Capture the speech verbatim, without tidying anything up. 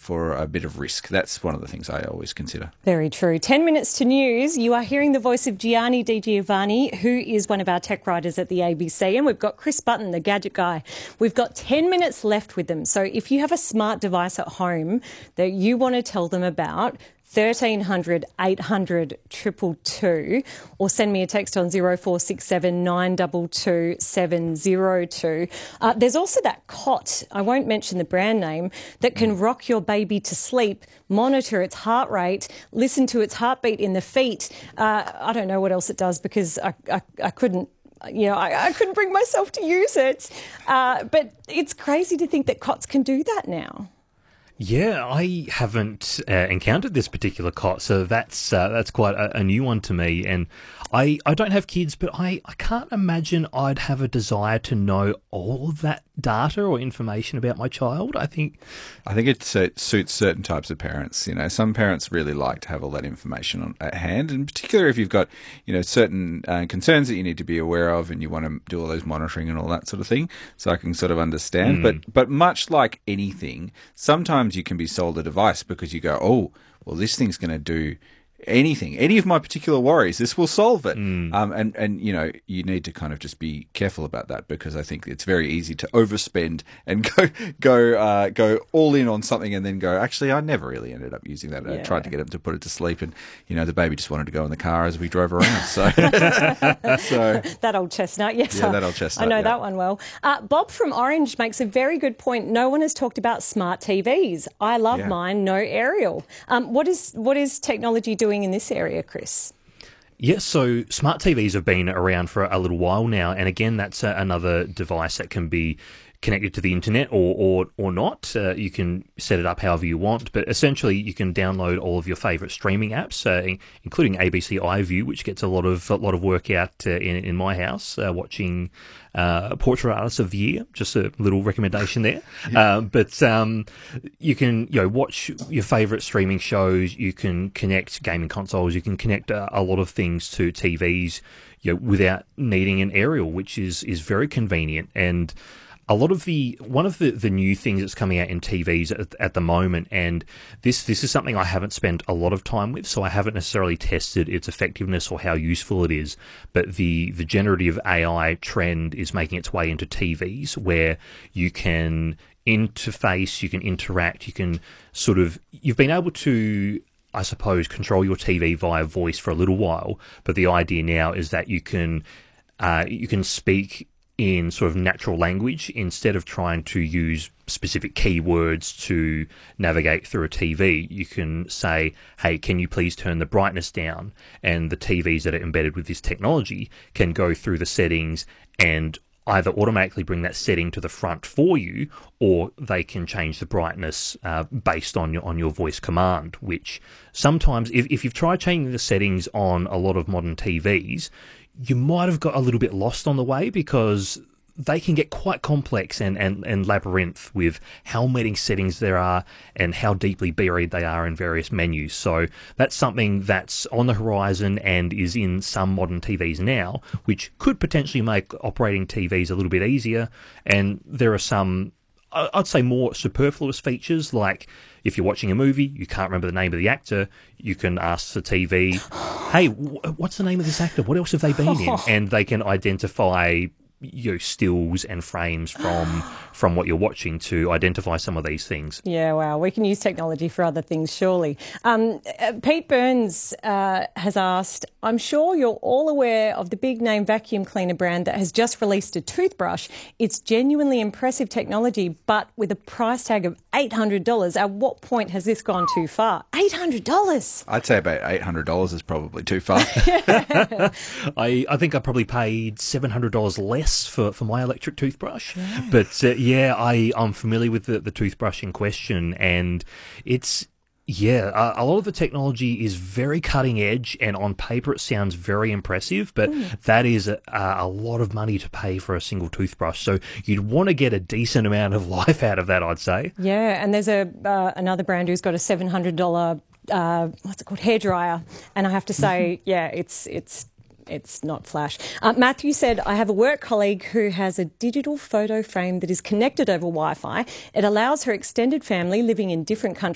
for a bit of risk. That's one of the things I always consider. Very true. Ten minutes to news. You are hearing the voice of Gianni Di Giovanni, who is one of our tech writers at the A B C, and we've got Chris Button, the gadget guy. We've got ten minutes left with them. So if you have a smart device at home that you want to tell them about, thirteen hundred eight hundred two two two, or send me a text on zero four six seven nine two two seven zero two. Uh, there's also that cot, I won't mention the brand name, that can rock your baby to sleep, monitor its heart rate, listen to its heartbeat in the feet. Uh, I don't know what else it does because I, I, I couldn't You know, I, I couldn't bring myself to use it. Uh, but it's crazy to think that cots can do that now. Yeah, I haven't uh, encountered this particular cot, so that's uh, that's quite a, a new one to me. And I, I don't have kids, but I, I can't imagine I'd have a desire to know all of that data or information about my child. I think I think it suits certain types of parents. You know, some parents really like to have all that information on, at hand, and particularly if you've got, you know, certain uh, concerns that you need to be aware of, and you want to do all those monitoring and all that sort of thing. So I can sort of understand. Mm. But but much like anything, sometimes you can be sold a device because you go, oh, well, this thing's going to do anything, any of my particular worries, this will solve it. Mm. Um, and, and, you know, you need to kind of just be careful about that, because I think it's very easy to overspend and go go uh, go all in on something and then go, actually, I never really ended up using that. Yeah. I tried to get him to put it to sleep, and, you know, the baby just wanted to go in the car as we drove around. So, so that old chestnut, yes. Yeah, that old chestnut. I know yeah. that one well. Uh, Bob from Orange makes a very good point. No one has talked about smart T Vs. I love Yeah. mine, no aerial. Um, what is what is technology doing in this area, Chris? Yes, so smart T Vs have been around for a little while now, and again, that's uh, another device that can be connected to the internet or or, or not. Uh, you can set it up however you want, but essentially you can download all of your favourite streaming apps, uh, including A B C iView, which gets a lot of a lot of work out uh, in in my house, uh, watching uh, Portrait Artist of the Year. Just a little recommendation there. Yeah. Uh, but um, you can you know watch your favourite streaming shows. You can connect gaming consoles. You can connect a, a lot of things to T Vs, you know, without needing an aerial, which is is very convenient. And a lot of the one of the, the new things that's coming out in T Vs at, at the moment, and this this is something I haven't spent a lot of time with, so I haven't necessarily tested its effectiveness or how useful it is. But the the generative A I trend is making its way into T Vs, where you can interface, you can interact, you can sort of you've been able to, I suppose, control your T V via voice for a little while. But the idea now is that you can uh, you can speak in sort of natural language instead of trying to use specific keywords to navigate through a T V. You can say, hey, can you please turn the brightness down? And the T Vs that are embedded with this technology can go through the settings and either automatically bring that setting to the front for you, or they can change the brightness uh, based on your on your voice command, which sometimes, if, if you've tried changing the settings on a lot of modern T Vs, you might have got a little bit lost on the way, because they can get quite complex and, and, and labyrinth with how many settings there are and how deeply buried they are in various menus. So that's something that's on the horizon and is in some modern T Vs now, which could potentially make operating T Vs a little bit easier. And there are some, I'd say, more superfluous features, like if you're watching a movie, you can't remember the name of the actor, you can ask the T V, hey, what's the name of this actor? What else have they been in? And they can identify, you know, stills and frames from from what you're watching to identify some of these things. Yeah, wow. We can use technology for other things, surely. Um, uh, Pete Burns uh, has asked, I'm sure you're all aware of the big name vacuum cleaner brand that has just released a toothbrush. It's genuinely impressive technology, but with a price tag of eight hundred dollars. At what point has this gone too far? eight hundred dollars? I'd say about eight hundred dollars is probably too far. I, I think I probably paid seven hundred dollars less for, for my electric toothbrush. Yeah. But uh, yeah, I, I'm familiar with the, the toothbrush in question, and it's, yeah, a, a lot of the technology is very cutting edge, and on paper it sounds very impressive, but mm. that is a, a lot of money to pay for a single toothbrush. So you'd want to get a decent amount of life out of that, I'd say. Yeah, and there's a uh, another brand who's got a seven hundred dollars, uh, what's it called, hairdryer, and I have to say, yeah, it's it's... It's not flash. Uh, Matthew said, I have a work colleague who has a digital photo frame that is connected over Wi-Fi. It allows her extended family living in different countries